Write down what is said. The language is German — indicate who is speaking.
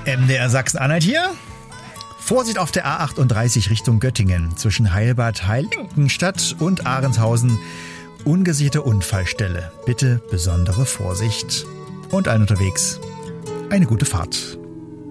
Speaker 1: MDR Sachsen-Anhalt hier. Vorsicht auf der A38 Richtung Göttingen zwischen Heilbad Heiligenstadt und Ahrenshausen. Ungesicherte Unfallstelle. Bitte besondere Vorsicht. Und allen unterwegs eine gute Fahrt.